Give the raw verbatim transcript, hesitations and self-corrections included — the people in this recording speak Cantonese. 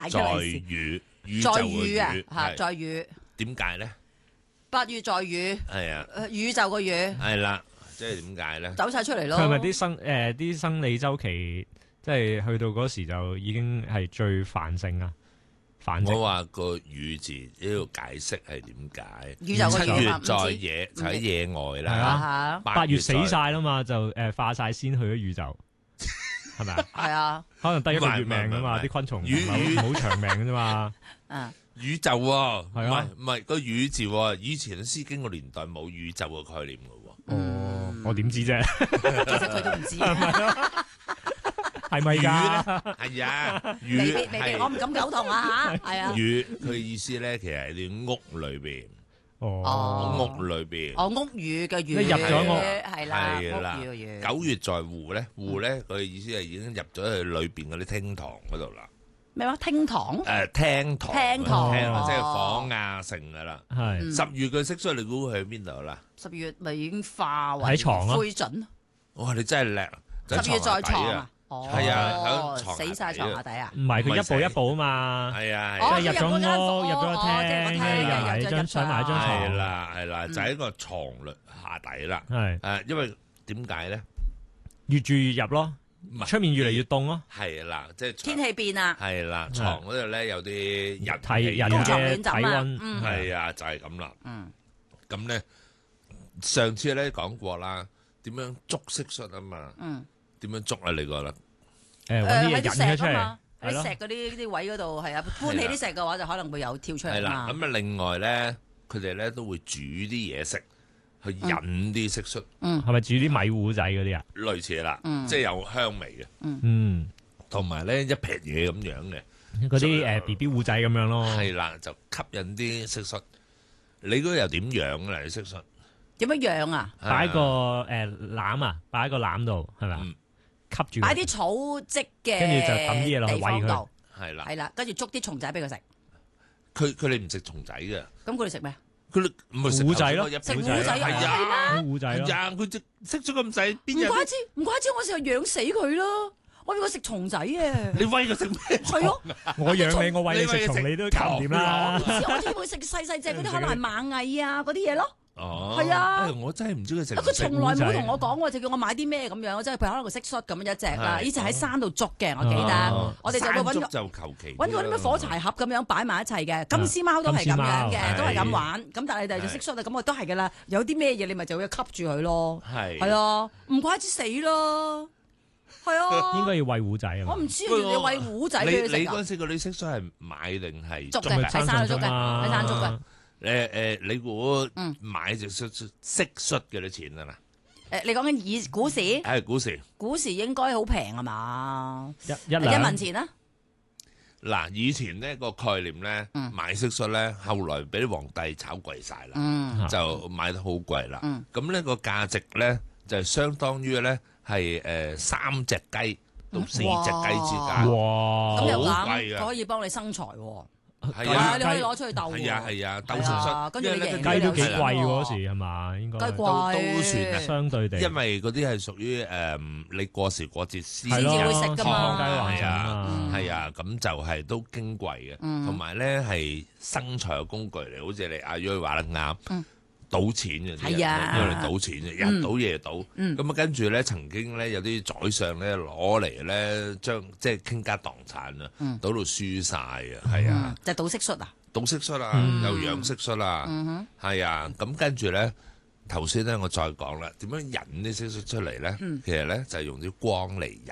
在雨，宇宙在嘅雨啊， 雨嚇， 係在雨， 點解咧？ 八月在雨， 係啊， 誒宇宙個雨係啦，即係點解咧？ 走晒出嚟咯。 佢係咪啲生誒啲生理周期，即係去到嗰時就已經係最繁盛啊？繁殖我話個雨字呢度解釋係點解？ 宇宙個七月雨啊唔知在野就喺野外係啦， 啊嚇， 八月死在晒啦嘛，就誒化晒先去咗宇宙，係咪啊？ 係啊， 可能得一個月命噶嘛， 唔係唔係唔係啲昆蟲唔魚魚係好長命嘅啫嘛。 嗯， 宇宙喎，唔係啊係唔係個宇字喎，以前《詩經》個年代冇宇宙嘅概念嘅喎。 哦，我點知啫？ 其實佢都唔知嘅。 係咪雨㗎？ 咧係啊，雨未必未必，我係唔敢苟同啊嚇，係啊。 雨，佢意思咧其實係啲屋裏邊， 哦， 哦屋裏邊。 哦，屋宇嘅宇， 一入咗屋係啦， 係啦屋宇嘅宇。 九月在戶咧，戶咧佢嘅意思係已經入咗去裏邊嗰啲廳堂嗰度啦。 咩話？廳堂？ 誒廳堂， 廳堂廳哦即係房啊成噶啦。 係嗯十月嘅蟋蟀，你估佢去邊度啦？ 十月咪已經化為喺床咯灰燼。 哇！你真係叻， 十月在床啊啊！！哦， 係啊喺床下底啊死晒床下底啊！ 唔係佢一步一步啊嘛？ 係啊哦係啊即係入咗屋， 入咗間入咗個房哦即係個廳， 廳跟住又入咗埋張入上埋張床床。 係啦係啦， 嗯就喺個床率下底啦。 係誒，因為點解咧？ 越住越入咯， 唔係出面越嚟越凍咯。 係啦，即係天氣變啊！ 係啦，床嗰度咧有啲人氣睇人高床嘅暖枕啊體温嗯係啊，就係咁啦。 嗯， 咁咧上次咧講過啦，點樣捉蟋蟀啊嘛？ 嗯， 點樣捉啊？你覺得？ 誒揾啲誒喺嘢引佢出嚟啲石啊嘛，，喺係咯啲石嗰啲啲位嗰度係啊，搬起啲石嘅話就可能會有跳出係啦， 嚟嘛。 咁啊另外咧，佢哋咧都會煮啲嘢食去引啲蟋蟀， 嗯係咪煮啲米糊仔嗰啲啊？ 類似啦， 嗯即係有香味嘅， 嗯， 同埋咧一撇嘢咁樣嘅， 嗰啲誒 B B 糊仔咁樣咯。 係啦，就吸引啲蟋蟀。你嗰度又點養啊？你蟋蟀點樣養啊？ 擺個誒籃啊，擺喺個籃度係咪啊？ 嗯吸住佢。 擺啲草積嘅， 跟住就抌啲嘢落去地方餵佢度， 係啦， 係啦，跟住捉啲蟲仔俾佢食。 佢佢哋唔食蟲仔嘅， 咁佢哋食咩？ 佢哋唔係食糊仔咯頭先嗰一食糊片仔啊係啊， 啲糊仔咯。 係啊，佢隻蟋蟀咁細，邊有唔怪之，唔怪之，我成日養死佢咯。我要佢食蟲仔啊！ 你餵佢食咩？ 係咯， 我養你，我餵你食蟲，你都搞唔掂啦。 我知我會食細細隻嗰啲，可能係螞蟻啊嗰啲嘢咯。 哦， 係啊哎我真係唔知佢食唔啊！佢食從來冇同我講喎，就叫我買啲咩咁樣，即係譬如可能個蟋蟀咁樣一隻啦。 係以前喺山度捉嘅，我記哦得，我哋就會揾個山竹就求其揾個啲咩火柴盒咁樣擺埋一齊嘅。金絲貓都係咁樣金絲貓嘅， 係都係咁玩。咁但係就蟋蟀啊，咁我都係噶啦。有啲咩嘢你咪就會吸住佢咯。 係係啊，唔怪之死咯。係啊， 應該要餵糊仔啊嘛。 我唔知啊，原來你餵糊仔你俾佢食㗎你嗰陣時嗰啲蟋蟀係買定係捉嘅捉嘅？ 喺山度捉嘅喺山捉嘅。 誒誒，你估嗯買隻蟋蟀蟋蟀幾多錢啊？ 誒，你講緊以股市， 嗱，係股市股市應該好平啊嘛？一一一兩文錢啊？ 嗱，以前呢個概念咧， 嗯買蟋蟀咧，後來俾啲皇帝炒貴晒啦， 嗯就買得好貴啦。 嗯咁呢個價值咧就相當於咧係誒三隻雞到四隻雞之間， 哇！ 咁又好貴啊咁可以幫你生財喎。 係啊你可以攞出去鬥喎。 係啊係啊，鬥係蟋啊跟住你蟀因為咧贏雞都幾貴係啦喎嗰時係嘛？應該雞貴都都算啊相對地， 因為嗰啲係屬於誒你過時過節先係咯， 先至會食㗎健嘛康雞皇係啊啊， 係啊，咁就係都矜貴嘅， 嗯同埋咧係生財嘅工具嚟，好似你阿 Yoy 話得啱嗯， 賭錢嘅， 係啊因為你賭錢嘅，日賭夜賭， 嗯咁啊跟住咧曾經咧有啲宰相咧攞嚟咧將即係傾家蕩產啊， 嗯賭到輸晒啊，係啊嗯，，就係賭蟋蟀啊。 賭蟋蟀啊， 嗯又養蟋蟀啊， 嗯哼， 係啊，咁跟住咧。頭先咧，我再講啦，點樣引啲蟋蟀出嚟咧？ 嗯其實咧就係用啲光嚟引。